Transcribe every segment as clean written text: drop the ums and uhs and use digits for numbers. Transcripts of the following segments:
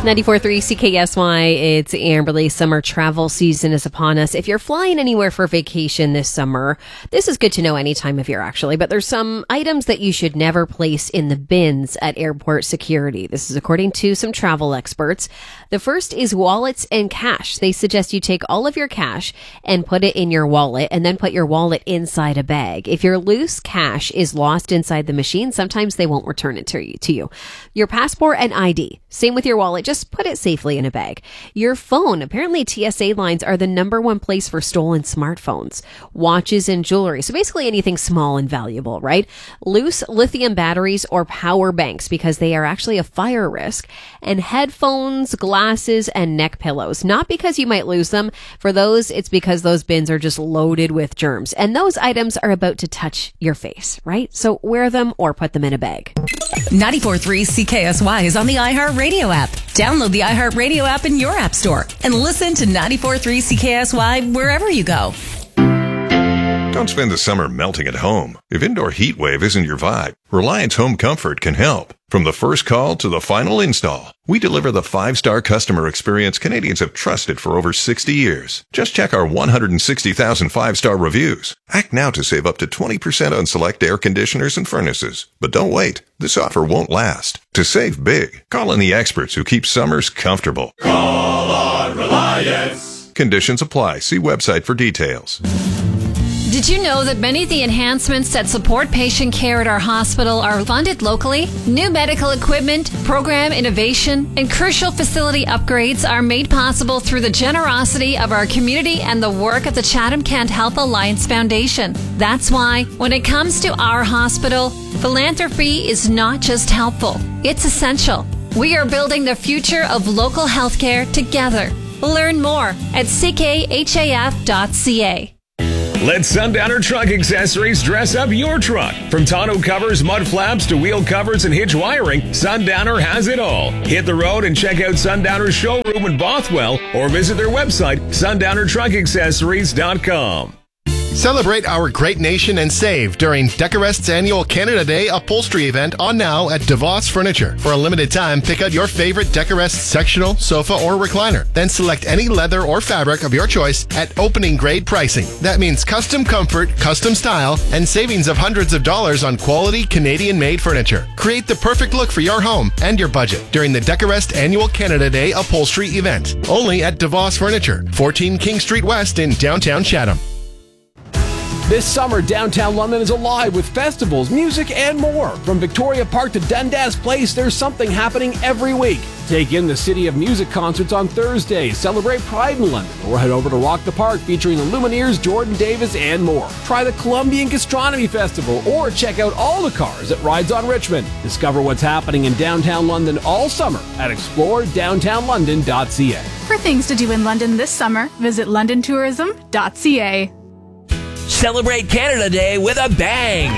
94.3 CKSY, it's Amberly. Summer travel season is upon us. If you're flying anywhere for vacation this summer, this is good to know any time of year, actually, but there's some items that you should never place in the bins at airport security. This is according to some travel experts. The first is wallets and cash. They suggest you take all of your cash and put it in your wallet and then put your wallet inside a bag. If your loose cash is lost inside the machine, sometimes they won't return it to you. Your passport and ID. Same with your wallet. Just put it safely in a bag. Your phone. Apparently TSA lines are the number one place for stolen smartphones, watches, and jewelry. So basically anything small and valuable, right? Loose lithium batteries or power banks because they are actually a fire risk. And headphones, glasses, and neck pillows. Not because you might lose them. For those, it's because those bins are just loaded with germs. And those items are about to touch your face, right? So wear them or put them in a bag. 94.3 CKSY is on the iHeartRadio app. Download the iHeartRadio app in your app store and listen to 94.3 CKSY wherever you go. Don't spend the summer melting at home. If indoor heat wave isn't your vibe, Reliance Home Comfort can help. From the first call to the final install, we deliver the 5-star customer experience Canadians have trusted for over 60 years. Just check our 160,000 5-star reviews. Act now to save up to 20% on select air conditioners and furnaces. But don't wait. This offer won't last. To save big, call in the experts who keep summers comfortable. Call on Reliance. Conditions apply. See website for details. Did you know that many of the enhancements that support patient care at our hospital are funded locally? New medical equipment, program innovation, and crucial facility upgrades are made possible through the generosity of our community and the work of the Chatham-Kent Health Alliance Foundation. That's why, when it comes to our hospital, philanthropy is not just helpful, it's essential. We are building the future of local healthcare together. Learn more at ckhaf.ca. Let Sundowner Truck Accessories dress up your truck. From tonneau covers, mud flaps, to wheel covers and hitch wiring, Sundowner has it all. Hit the road and check out Sundowner's showroom in Bothwell or visit their website, sundownertruckaccessories.com. Celebrate our great nation and save during Decorest's annual Canada Day upholstery event on now at DeVos Furniture. For a limited time, pick out your favorite Decorest sectional, sofa, or recliner. Then select any leather or fabric of your choice at opening grade pricing. That means custom comfort, custom style, and savings of hundreds of dollars on quality Canadian-made furniture. Create the perfect look for your home and your budget during the Decorest annual Canada Day upholstery event. Only at DeVos Furniture, 14 King Street West in downtown Chatham. This summer, downtown London is alive with festivals, music, and more. From Victoria Park to Dundas Place, there's something happening every week. Take in the City of Music concerts on Thursday, celebrate Pride in London, or head over to Rock the Park featuring the Lumineers, Jordan Davis, and more. Try the Columbian Gastronomy Festival, or check out all the cars at Rides on Richmond. Discover what's happening in downtown London all summer at exploredowntownlondon.ca. For things to do in London this summer, visit londontourism.ca. Celebrate Canada Day with a bang!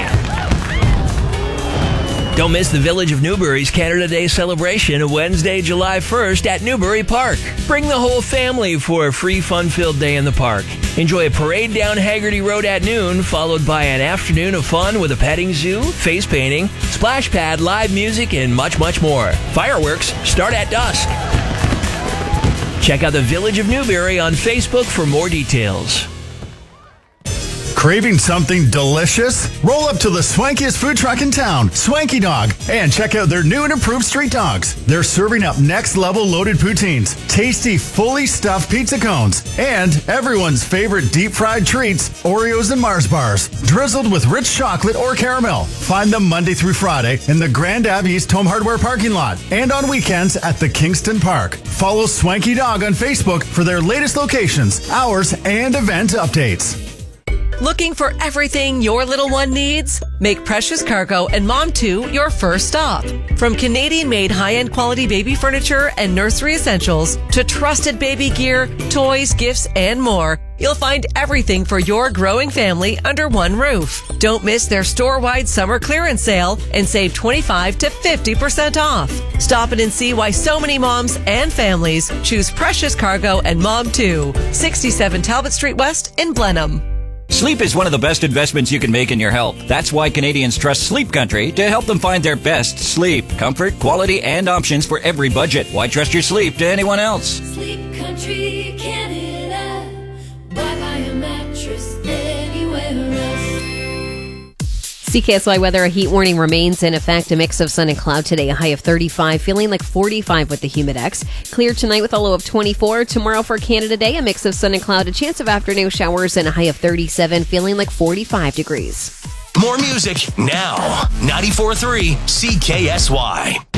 Don't miss the Village of Newbury's Canada Day celebration Wednesday, July 1st at Newbury Park. Bring the whole family for a free fun-filled day in the park. Enjoy a parade down Haggerty Road at noon, followed by an afternoon of fun with a petting zoo, face painting, splash pad, live music, and much, much more. Fireworks start at dusk. Check out the Village of Newbury on Facebook for more details. Craving something delicious? Roll up to the swankiest food truck in town, Swanky Dog, and check out their new and improved street dogs. They're serving up next-level loaded poutines, tasty, fully stuffed pizza cones, and everyone's favorite deep-fried treats, Oreos and Mars bars, drizzled with rich chocolate or caramel. Find them Monday through Friday in the Grand Ave East Home Hardware parking lot and on weekends at the Kingston Park. Follow Swanky Dog on Facebook for their latest locations, hours, and event updates. Looking for everything your little one needs? Make Precious Cargo and Mom 2 your first stop. From Canadian-made high-end quality baby furniture and nursery essentials to trusted baby gear, toys, gifts, and more, you'll find everything for your growing family under one roof. Don't miss their store-wide summer clearance sale and save 25 to 50% off. Stop in and see why so many moms and families choose Precious Cargo and Mom 2, 67 Talbot Street West in Blenheim. Sleep is one of the best investments you can make in your health. That's why Canadians trust Sleep Country to help them find their best sleep. Comfort, quality, and options for every budget. Why trust your sleep to anyone else? Sleep Country Canada. Why buy a mattress anywhere else? CKSY weather, a heat warning remains in effect. A mix of sun and cloud today, a high of 35, feeling like 45 with the Humidex. Clear tonight with a low of 24. Tomorrow for Canada Day, a mix of sun and cloud, a chance of afternoon showers, and a high of 37, feeling like 45 degrees. More music now. 94.3 CKSY.